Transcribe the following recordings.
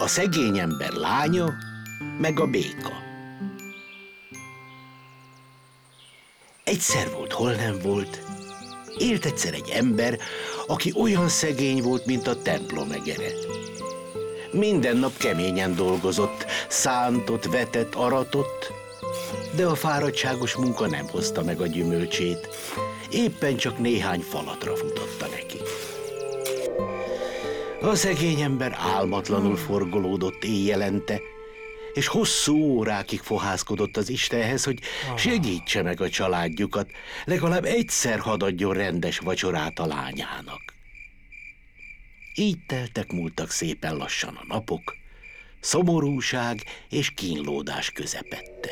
A szegény ember lánya, meg a béka. Egyszer volt, hol nem volt. Élt egyszer egy ember, aki olyan szegény volt, mint a templom egere. Minden nap keményen dolgozott, szántott, vetett, aratott, de a fáradtságos munka nem hozta meg a gyümölcsét. Éppen csak néhány falatra futotta neki. A szegény ember álmatlanul forgolódott éjjelente, és hosszú órákig fohászkodott az Istenhez, hogy segítse meg a családjukat, legalább egyszer hadd adjon rendes vacsorát a lányának. Így teltek múltak szépen lassan a napok, szomorúság és kínlódás közepette.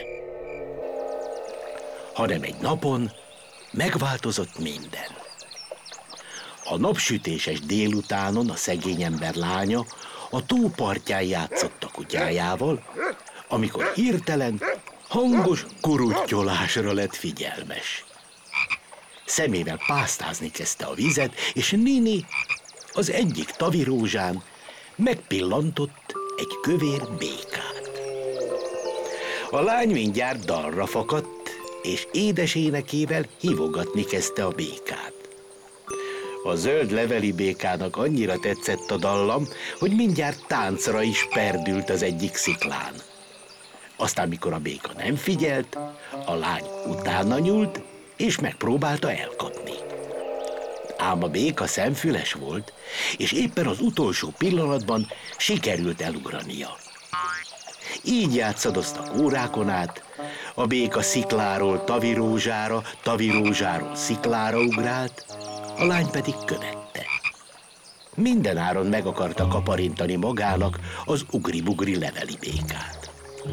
Hanem egy napon megváltozott minden. A napsütéses délutánon a szegény ember lánya a tó partján játszott a kutyájával, amikor hirtelen hangos kuruttyolásra lett figyelmes. Szemével pásztázni kezdte a vizet, és Nini az egyik tavirózsán megpillantott egy kövér békát. A lány mindjárt dalra fakadt, és édes énekével hívogatni kezdte a békát. A zöld leveli békának annyira tetszett a dallam, hogy mindjárt táncra is perdült az egyik sziklán. Aztán, mikor a béka nem figyelt, a lány utána nyúlt, és megpróbálta elkapni. Ám a béka szemfüles volt, és éppen az utolsó pillanatban sikerült elugrania. Így játszadoztak órákon át, a béka szikláról tavirózsára, tavirózsáról sziklára ugrált, a lány pedig követte. Mindenáron meg akarta kaparintani magának az ugri-bugri leveli békát.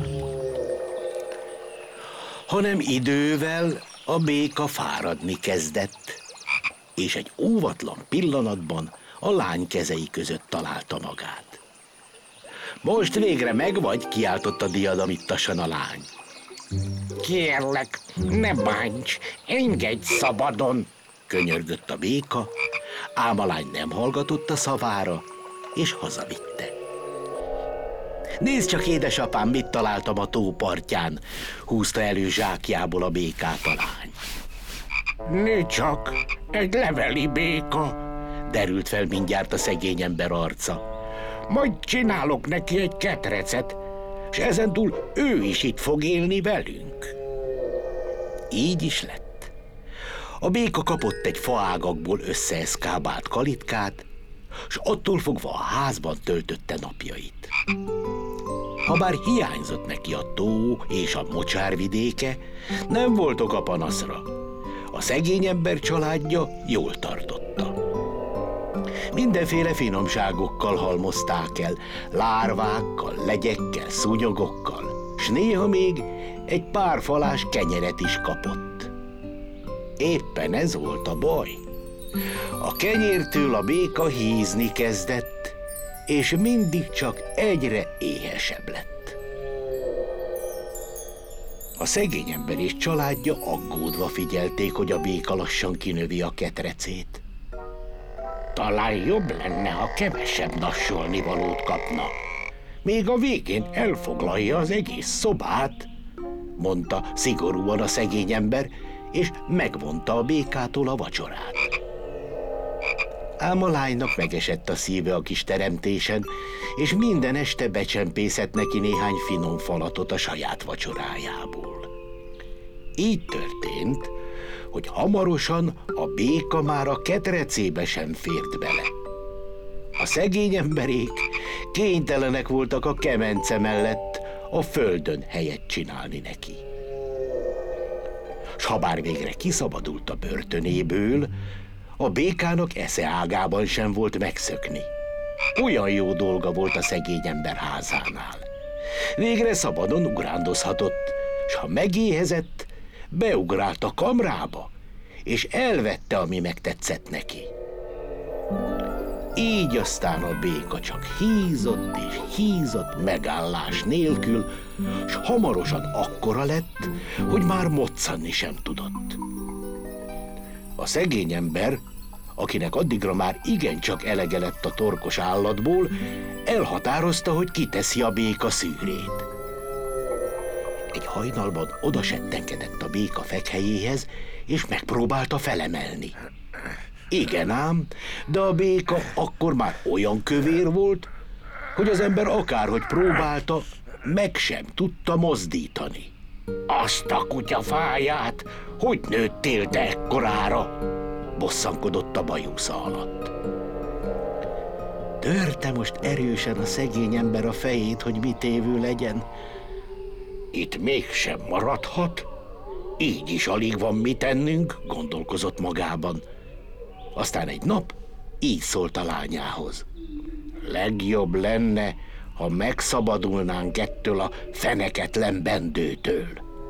Hanem idővel a béka fáradni kezdett, és egy óvatlan pillanatban a lány kezei között találta magát. Most végre megvagy, kiáltotta diadalittasan a lány. Kérlek, ne bánts, engedj szabadon, könyörgött a béka, ám a lány nem hallgatott a szavára, és hazavitte. Nézd csak, édesapám, mit találtam a tó partján, húzta elő zsákjából a békát a lány. Nézd csak, egy leveli béka, derült fel mindjárt a szegény ember arca. Majd csinálok neki egy ketrecet, és ezentúl ő is itt fog élni velünk. Így is lett. A béka kapott egy faágakból összeeszkábált kalitkát, s attól fogva a házban töltötte napjait. Habár hiányzott neki a tó és a mocsárvidéke, nem volt oka panaszra. A szegény ember családja jól tartotta. Mindenféle finomságokkal halmozták el, lárvákkal, legyekkel, szúnyogokkal, s néha még egy pár falás kenyeret is kapott. Éppen ez volt a baj. A kenyértől a béka hízni kezdett, és mindig csak egyre éhesebb lett. A szegény ember és családja aggódva figyelték, hogy a béka lassan kinövi a ketrecét. Talán jobb lenne, ha kevesebb nassolnivalót kapna. Még a végén elfoglalja az egész szobát, mondta szigorúan a szegény ember, és megvonta a békától a vacsorát. Ám a lánynak megesett a szíve a kis teremtésen, és minden este becsempészett neki néhány finom falatot a saját vacsorájából. Így történt, hogy hamarosan a béka már a ketrecébe sem fért bele. A szegény emberék kénytelenek voltak a kemence mellett a földön helyet csinálni neki. S habár végre kiszabadult a börtönéből, a békának esze ágában sem volt megszökni. Olyan jó dolga volt a szegény ember házánál. Végre szabadon ugrándozhatott, s ha megéhezett, beugrált a kamrába, és elvette, ami megtetszett neki. Így aztán a béka csak hízott és hízott megállás nélkül, s hamarosan akkora lett, hogy már moccanni sem tudott. A szegény ember, akinek addigra már igencsak elege lett a torkos állatból, elhatározta, hogy kiteszi a béka szűrét. Egy hajnalban odasettenkedett a béka fekhelyéhez, és megpróbálta felemelni. Igen ám, de a béka akkor már olyan kövér volt, hogy az ember akárhogy próbálta, meg sem tudta mozdítani. Azt a kutyafáját, hogy nőttél te ekkorára? Bosszankodott a bajusza alatt. Törte most erősen a szegény ember a fejét, hogy mit évő legyen. Itt mégsem maradhat. Így is alig van mit tennünk, gondolkozott magában. Aztán egy nap így szólt a lányához. Legjobb lenne, ha megszabadulnánk ettől a feneketlen bendőtől.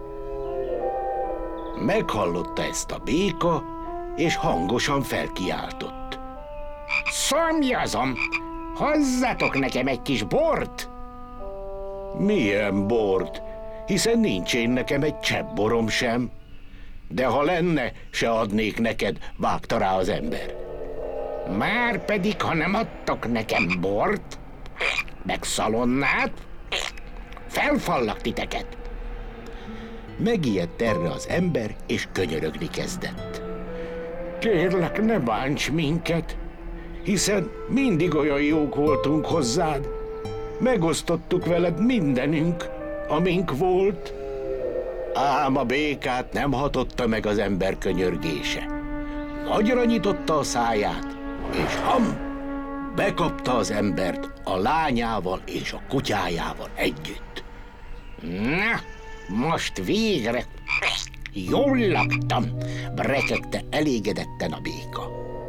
Meghallotta ezt a béka, és hangosan felkiáltott. Szomjazom! Hozzatok nekem egy kis bort! Milyen bort? Hiszen nincs én nekem egy csepp borom sem. De ha lenne, se adnék neked, vágta rá az ember. Márpedig, ha nem adtok nekem bort, meg szalonnát, felfallak titeket. Megijedt erre az ember, és könyörögni kezdett. Kérlek, ne bánts minket, hiszen mindig olyan jók voltunk hozzád. Megosztottuk veled mindenünk, amink volt. Ám a békát nem hatotta meg az ember könyörgése. Nagyra nyitotta a száját, és bekapta az embert a lányával és a kutyájával együtt. Na, most végre jól laktam, brekegte elégedetten a béka.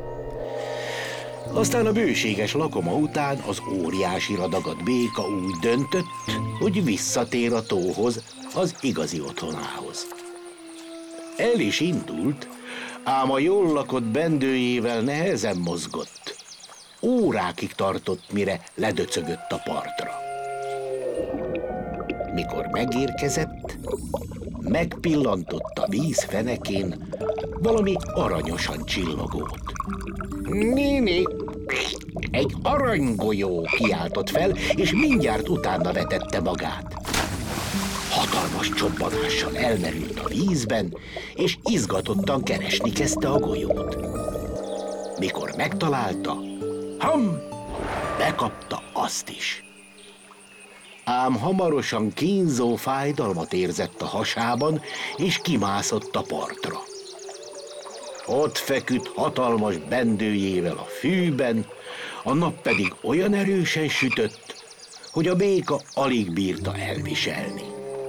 Aztán a bőséges lakoma után az óriásira dagadt béka úgy döntött, hogy visszatér a tóhoz, az igazi otthonához. El is indult, ám a jól lakott bendőjével nehezen mozgott. Órákig tartott, mire ledöcögött a partra. Mikor megérkezett, megpillantott a víz fenekén valami aranyosan csillogót. Néni, egy aranygolyó, kiáltott fel, és mindjárt utána vetette magát. Hatalmas csobbanással elmerült a vízben, és izgatottan keresni kezdte a golyót. Mikor megtalálta, bekapta azt is. Ám hamarosan kínzó fájdalmat érzett a hasában, és kimászott a partra. Ott feküdt hatalmas bendőjével a fűben, a nap pedig olyan erősen sütött, hogy a béka alig bírta elviselni.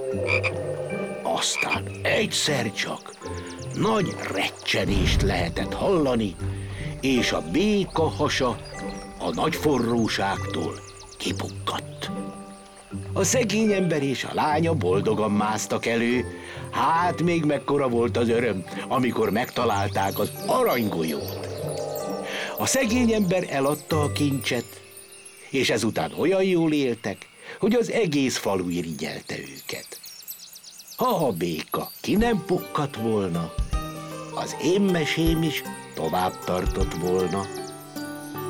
Aztán egyszer csak nagy recsenést lehetett hallani, és a béka hasa a nagy forróságtól kipukkadt. A szegény ember és a lánya boldogan másztak elő, hát még mekkora volt az öröm, amikor megtalálták az aranygolyót. A szegény ember eladta a kincset, és ezután olyan jól éltek, hogy az egész falu irigyelte őket. Ha a béka ki nem pukkadt volna, az én mesém is tovább tartott volna.